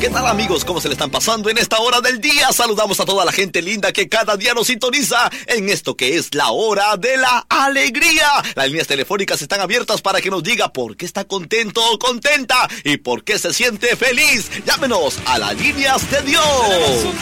¿Qué tal, amigos? ¿Cómo se le están pasando en esta hora del día? Saludamos a toda la gente linda que cada día nos sintoniza en esto que es la hora de la alegría. Las líneas telefónicas están abiertas para que nos diga por qué está contento o contenta y por qué se siente feliz. Llámenos a las líneas de Dios. Tenemos un